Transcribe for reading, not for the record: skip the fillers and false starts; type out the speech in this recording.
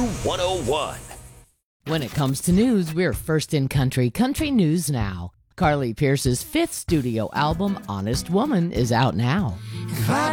Q101. When it comes to news, we're first in country. Country News Now. Carly Pearce's fifth studio album, Honest Woman, is out now. If I